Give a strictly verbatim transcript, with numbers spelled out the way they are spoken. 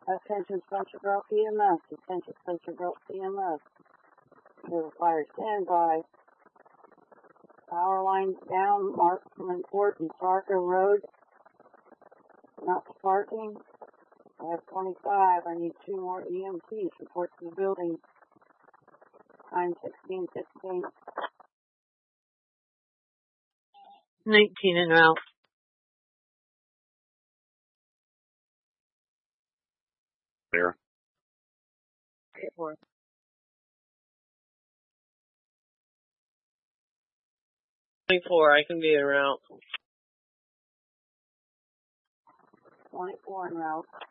Attention Spencer Grove E M S. Attention Spencer Grove E M S. River fire standby. Power lines down. Marksman Court and Parker Road. Not sparking. I have twenty-five. I need two more E M Ts. Report to the building. Time sixteen sixteen. nineteen en route. There. Four. twenty-four, I can be en route. twenty-four en route.